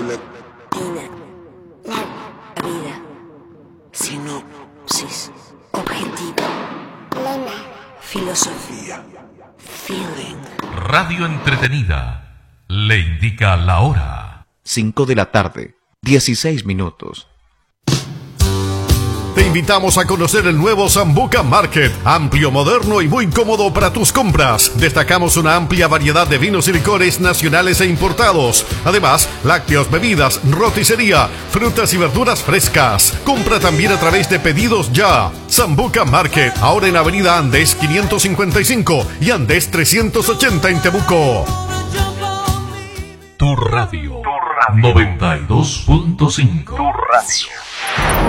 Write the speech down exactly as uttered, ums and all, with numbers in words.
Latina. La vida. Sinopsis. Objetivo. Lema. Filosofía. Feeling. Radio entretenida. Le indica la hora. cinco de la tarde, dieciséis minutos. Te invitamos a conocer el nuevo Sambuca Market, amplio, moderno y muy cómodo para tus compras. Destacamos una amplia variedad de vinos y licores nacionales e importados. Además, lácteos, bebidas, roticería, frutas y verduras frescas. Compra también a través de Pedidos Ya. Sambuca Market, ahora en Avenida Andes quinientos cincuenta y cinco y Andes trescientos ochenta en Temuco. Tu radio, tu radio. noventa y dos punto cinco. Tu radio.